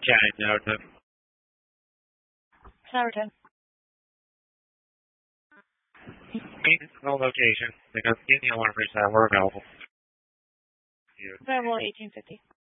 County, narrative. Tower 10. No location, because any alarm freestyle were available. Available 1850.